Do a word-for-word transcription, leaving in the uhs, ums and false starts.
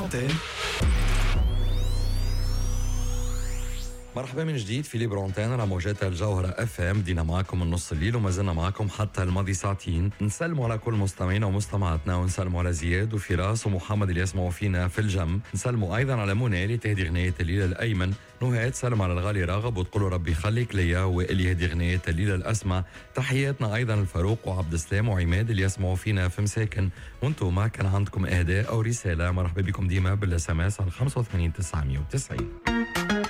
Antenne. مرحبا من جديد في ليبر أونتين على موجات الجوهرة اف ام. بدينا معكم من نص الليل وما زلنا معكم حتى الماضي ساعتين. نسلموا على كل مستمعينا ومستمعاتنا، ونسلموا على زياد وفراس ومحمد اللي يسمعوا فينا في الجم. نسلموا ايضا على منى اللي تهدي غنية الليلة الايمن. نهاد تسلم على الغالي راغب وتقول ربي يخليك ليا، واللي يهدي غنية الليلة الاسمى. تحياتنا ايضا الفاروق وعبد السلام وعماد اللي يسمعوا فينا في مساكن. وانتم ما كان عندكم اهداء او رسالة، مرحبا بكم ديما بالاس ام اس على خمسة وثمانين تسعمية وتسعين.